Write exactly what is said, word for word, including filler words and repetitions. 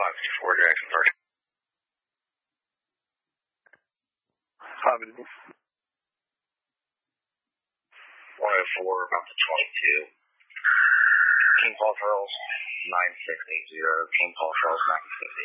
five fifty-four, Jackson first. five fifty-four. one oh four, about to twenty-two. King Paul Charles, nine six eight zero. King Paul Charles, nine six eight zero.